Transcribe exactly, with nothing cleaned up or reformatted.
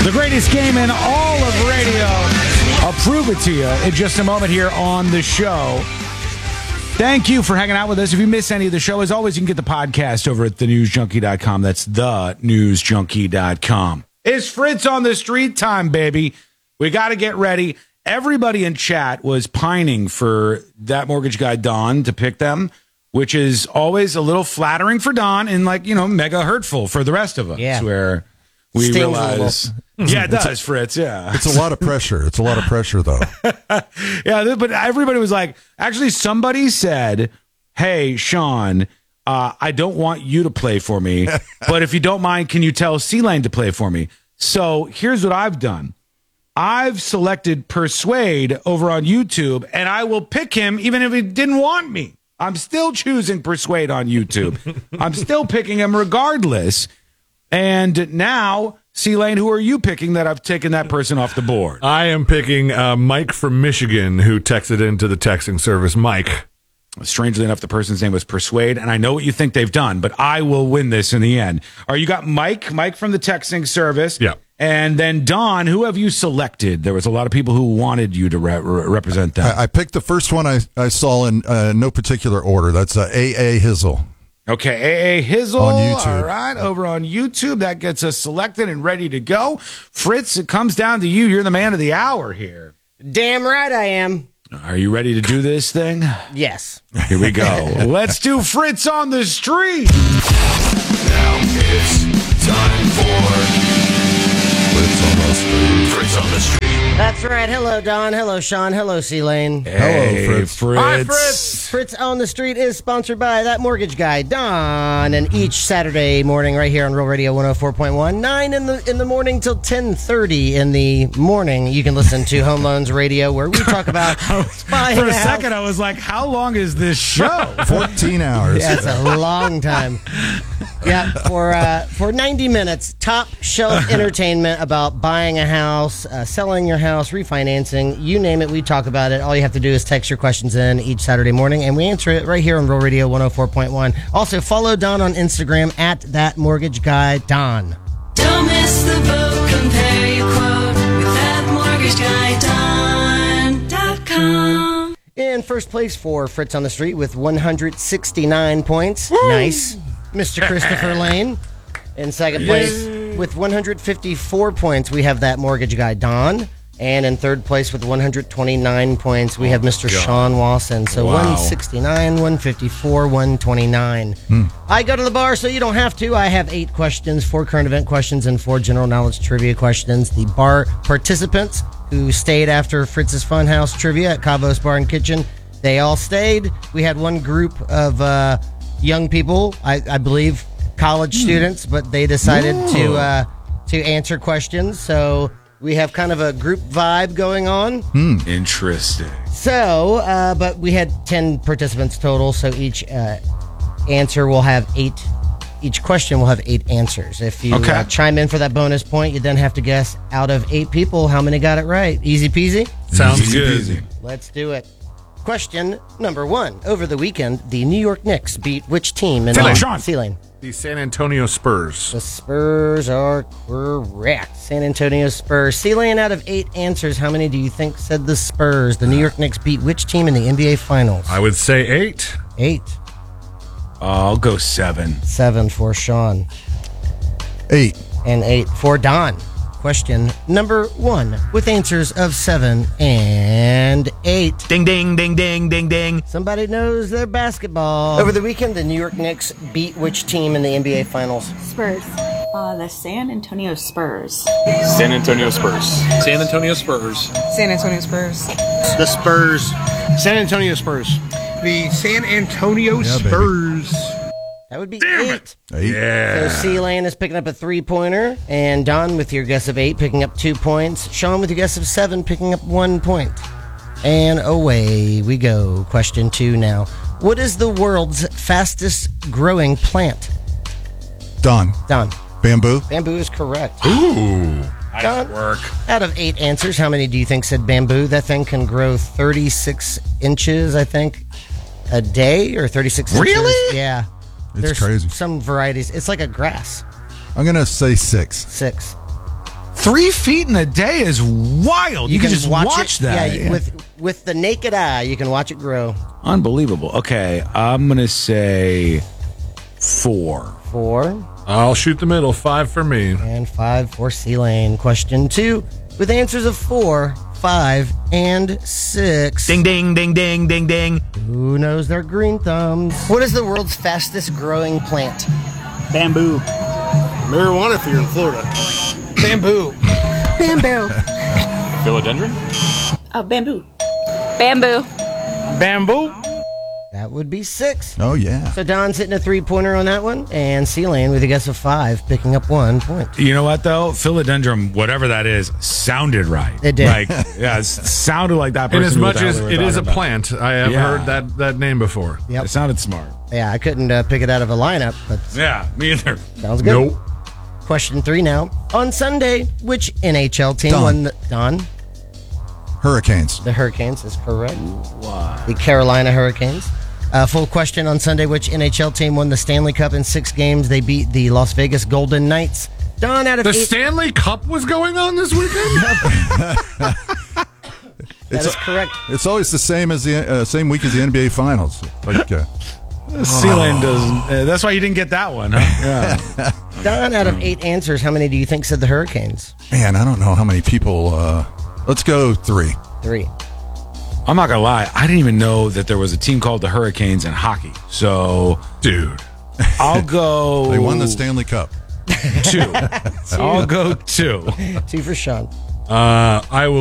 The greatest game in all of radio. I'll prove it to you in just a moment here on the show. Thank you for hanging out with us. If you miss any of the show, as always, you can get the podcast over at the news junkie dot com. That's the news junkie dot com. It's Fritz on the street time, baby. We got to get ready. Everybody in chat was pining for that mortgage guy, Don, to pick them, which is always a little flattering for Don and, like, you know, mega hurtful for the rest of us. Yeah. Where we Stings realize... Yeah, it does, Fritz, yeah. It's a lot of pressure. It's a lot of pressure, though. Yeah, but everybody was like, actually, somebody said, hey, Sean, uh, I don't want you to play for me, but if you don't mind, can you tell C-Lane to play for me? So here's what I've done. I've selected Persuade over on YouTube, and I will pick him even if he didn't want me. I'm still choosing Persuade on YouTube. I'm still picking him regardless. And now, C-Lane, who are you picking that I've taken that person off the board? I am picking uh, Mike from Michigan, who texted into the texting service. Mike. Strangely enough, the person's name was Persuade, and I know what you think they've done, but I will win this in the end. Are you got Mike, Mike from the texting service? Yeah. And then Don, who have you selected? There was a lot of people who wanted you to re- re- represent them. I, I picked the first one I, I saw in uh, no particular order. That's uh, A A. Hizzle. Okay, A A. Hizzle. On YouTube. All right, over on YouTube. That gets us selected and ready to go. Fritz, it comes down to you. You're the man of the hour here. Damn right I am. Are you ready to do this thing? Yes. Here we go. Let's do Fritz on the street. Now it's time for Fritz on the street. Fritz on the street. That's right. Hello, Don. Hello, Sean. Hello, C-Lane. Hey, Hello, Fritz. Fritz. Hi, Fritz. Fritz on the Street is sponsored by That Mortgage Guy, Don, and each Saturday morning right here on Real Radio one oh four point one, nine in the in the morning till ten thirty in the morning, you can listen to Home Loans Radio, where we talk about buying For a house. second, I was like, how long is this show? fourteen hours. Yeah, it's a long time. Yeah, for uh, for ninety minutes, top shelf entertainment about buying a house, uh, selling your house, refinancing, you name it, we talk about it. All you have to do is text your questions in each Saturday morning, and we answer it right here on Real Radio one oh four point one. Also, follow Don on Instagram at That Mortgage Guy Don. Don't miss the boat. Compare your quote with that mortgage guy don dot com. In first place for Fritz on the Street with one hundred sixty-nine points. Nice. Mister Christopher Lane. In second place with one hundred fifty-four points, we have That Mortgage Guy Don. And in third place with one hundred twenty-nine points, we have Mister Sean Wasson. So Wow. one sixty-nine, one fifty-four, one twenty-nine. I go to the bar, so you don't have to. I have eight questions, four current event questions, and four general knowledge trivia questions. The bar participants who stayed after Fritz's Funhouse trivia at Cabos Bar and Kitchen, they all stayed. We had one group of uh, young people, I, I believe college students, but they decided to uh, to answer questions. So we have kind of a group vibe going on. Interesting. So, uh, but we had ten participants total, so each uh, answer will have eight, each question will have eight answers. If you Okay. uh, chime in for that bonus point, you then have to guess out of eight people how many got it right. Easy peasy? Sounds Easy good. peasy. Let's do it. Question number one. Over the weekend, the New York Knicks beat which team in Sealing, the Sean. Sealing? The San Antonio Spurs. The Spurs are correct. San Antonio Spurs. Sealing, out of eight answers, how many do you think said the Spurs? The New York Knicks beat which team in the N B A Finals? I would say eight. Eight. I'll go seven. Seven for Sean. Eight. And eight for Don. Question number one, with answers of seven and eight. Ding, ding, ding, ding, ding, ding. Somebody knows their basketball. Over the weekend, the New York Knicks beat which team in the N B A Finals? Spurs. Uh, the San Antonio Spurs. San Antonio Spurs. San Antonio Spurs. San Antonio Spurs. The Spurs. San Antonio Spurs. The San Antonio Yeah, baby. Spurs. That would be eight. Eight. Yeah. So C-Lane is picking up a three-pointer, and Don with your guess of eight picking up two points. Sean with your guess of seven picking up one point. And away we go. Question two now. What is the world's fastest growing plant? Don. Don. Bamboo. Bamboo is correct. Ooh. Don, Work. out of eight answers, how many do you think said bamboo? That thing can grow thirty-six inches, I think, a day, or thirty-six inches. Really? Yeah. It's There's crazy. some varieties. It's like a grass. I'm going to say six. Six. Three feet in a day is wild. You, can, just watch, it, that. Yeah, with with the naked eye, you can watch it grow. Unbelievable. Okay, I'm gonna say four. Four. I'll shoot the middle. Five for me. And five for C-Lane. Question two. With answers of four, five, and six. Ding, ding, ding, ding, ding, ding. Who knows their green thumbs? What is the world's fastest growing plant? Bamboo. Marijuana if you're in Florida. Bamboo. Bamboo. Philodendron? Oh, bamboo. Bamboo. Bamboo. That would be six. Oh, yeah. So Don's hitting a three-pointer on that one, and C-Lane with a guess of five, picking up one point. You know what though? Philodendron, whatever that is, sounded right. It did. Like, yeah, it sounded like that person. And as knew what much the hell as they were it is a talking about. plant, I have Yeah. heard that, that name before. Yep. It sounded smart. Yeah, I couldn't uh, pick it out of a lineup, but Yeah, me either. sounds good. Nope. Question three now. On Sunday, which N H L team Don. won the... Don? Hurricanes. The Hurricanes is correct. Why? The Carolina Hurricanes. Uh, full question on Sunday. Which N H L team won the Stanley Cup in six games? They beat the Las Vegas Golden Knights. Don, out of The eight... Stanley Cup was going on this weekend? That is correct. It's always the same as the uh, same week as the N B A Finals. Like, uh, C-Lane doesn't. Uh, that's why you didn't get that one, huh? Yeah. Don, out of eight answers, how many do you think said the Hurricanes? man, I don't know how many people. Uh, let's go three. Three. I'm not gonna lie. I didn't even know that there was a team called the Hurricanes in hockey. So, Dude. I'll go. They won the Stanley Cup. two. I'll go two. Two for Sean. Uh, I will